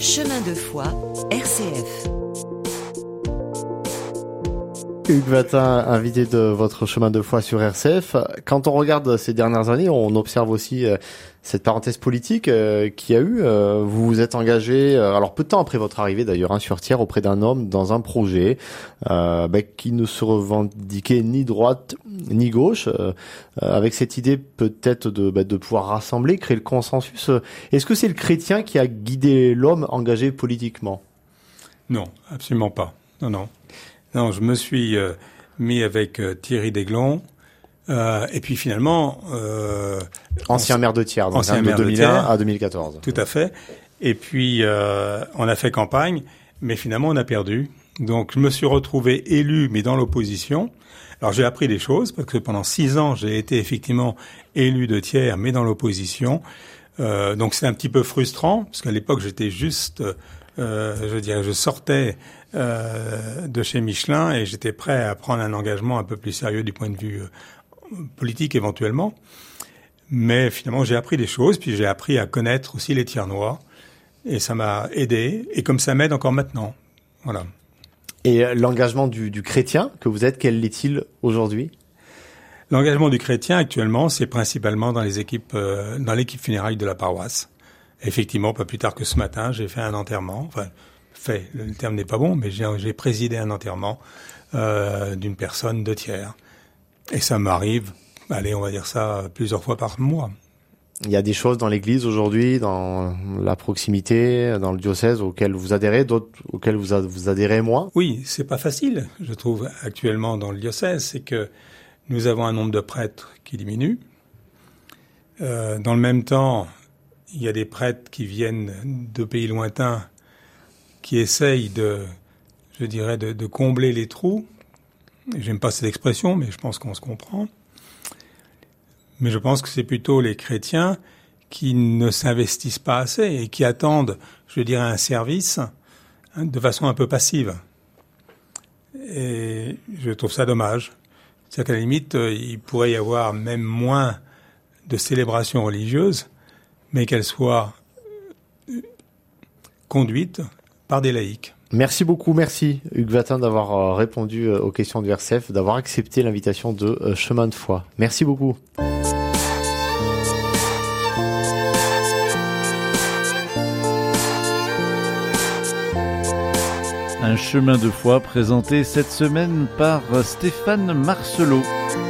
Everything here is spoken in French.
Chemin de foi, RCF. Hugues Vatin, invité de votre chemin de foi sur RCF. Quand on regarde ces dernières années, on observe aussi cette parenthèse politique qu'il y a eu. Vous vous êtes engagé, alors peu de temps après votre arrivée d'ailleurs, sur Thiers, auprès d'un homme dans un projet qui ne se revendiquait ni droite ni gauche, avec cette idée peut-être de pouvoir rassembler, créer le consensus. Est-ce que c'est le chrétien qui a guidé l'homme engagé politiquement ? Non, absolument pas. Non, je me suis mis avec Thierry Desglons, et puis finalement... ancien maire de Thiers, donc de 2001 à 2014. Tout à fait. Et puis, on a fait campagne, mais finalement, on a perdu. Donc, je me suis retrouvé élu, mais dans l'opposition. Alors, j'ai appris des choses, parce que pendant 6 ans, j'ai été effectivement élu de Thiers, mais dans l'opposition. Donc, c'est un petit peu frustrant, parce qu'à l'époque, j'étais juste... je sortais de chez Michelin et j'étais prêt à prendre un engagement un peu plus sérieux du point de vue politique éventuellement. Mais finalement, j'ai appris des choses, puis j'ai appris à connaître aussi les Thiernois et ça m'a aidé, et comme ça m'aide encore maintenant. Voilà. Et l'engagement du chrétien que vous êtes, quel est-il aujourd'hui ? L'engagement du chrétien actuellement, c'est principalement dans l'équipe funéraire de la paroisse. Effectivement, pas plus tard que ce matin, j'ai fait un enterrement. Enfin, le terme n'est pas bon, mais j'ai présidé un enterrement d'une personne de Thiers. Et ça m'arrive, on va dire ça, plusieurs fois par mois. Il y a des choses dans l'Église aujourd'hui, dans la proximité, dans le diocèse, auxquelles vous adhérez, d'autres auxquelles vous adhérez moins ? Oui, c'est pas facile, je trouve, actuellement dans le diocèse. C'est que nous avons un nombre de prêtres qui diminue. Dans le même temps, il y a des prêtres qui viennent de pays lointains qui essayent de combler les trous. J'aime pas cette expression, mais je pense qu'on se comprend. Mais je pense que c'est plutôt les chrétiens qui ne s'investissent pas assez et qui attendent, un service de façon un peu passive. Et je trouve ça dommage. C'est-à-dire qu'à la limite, il pourrait y avoir même moins de célébrations religieuses, mais qu'elles soient conduites par des laïcs. Merci beaucoup, merci Hugues Vatin d'avoir répondu aux questions du RCF, d'avoir accepté l'invitation de Chemin de foi. Merci beaucoup. Un chemin de foi présenté cette semaine par Stéphane Marcelot.